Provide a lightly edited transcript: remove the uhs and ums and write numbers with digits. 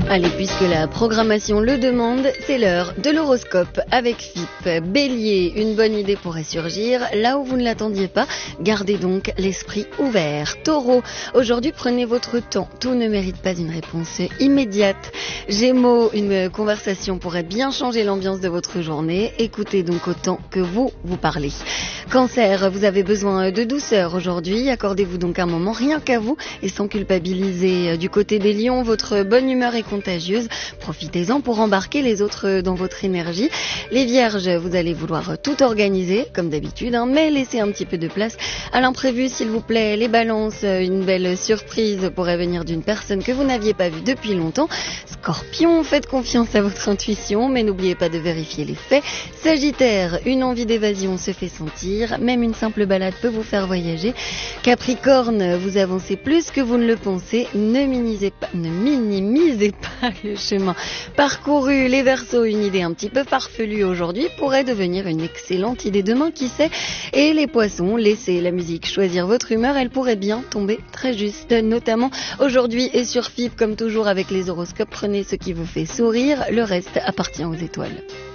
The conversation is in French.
Allez, puisque la programmation le demande, c'est l'heure de l'horoscope avec FIP. Bélier, une bonne idée pourrait surgir là où vous ne l'attendiez pas. Gardez donc l'esprit ouvert. Taureau, aujourd'hui prenez votre temps. Tout ne mérite pas une réponse immédiate. Gémeaux, une conversation pourrait bien changer l'ambiance de votre journée. Écoutez donc autant que vous parlez. Cancer, vous avez besoin de douceur aujourd'hui. Accordez-vous donc un moment rien qu'à vous et sans culpabiliser. Du côté des lions, votre bonne humeur est contagieuse. Profitez-en pour embarquer les autres dans votre énergie. Les vierges, vous allez vouloir tout organiser, comme d'habitude, mais laissez un petit peu de place à l'imprévu, s'il vous plaît. Les balances, une belle surprise pourrait venir d'une personne que vous n'aviez pas vue depuis longtemps. Scorpion, faites confiance à votre intuition, mais n'oubliez pas de vérifier les faits. Sagittaire, une envie d'évasion se fait sentir. Même une simple balade peut vous faire voyager. Capricorne, vous avancez plus que vous ne le pensez. Ne minimisez pas le chemin parcouru. Les Verseaux, une idée un petit peu farfelue aujourd'hui pourrait devenir une excellente idée demain, qui sait. Et les Poissons, laissez la musique choisir votre humeur, elle pourrait bien tomber très juste, notamment aujourd'hui et sur FIP, comme toujours avec les horoscopes. Prenez ce qui vous fait sourire, le reste appartient aux étoiles.